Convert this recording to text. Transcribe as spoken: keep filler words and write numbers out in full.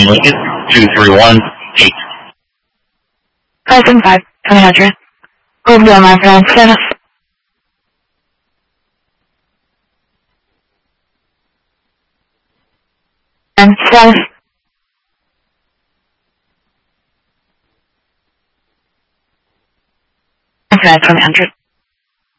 Union Lincoln, two three one eight. five seven five, twenty hundred. Over to my friend, Senate. And Senate. Okay, twenty hundred.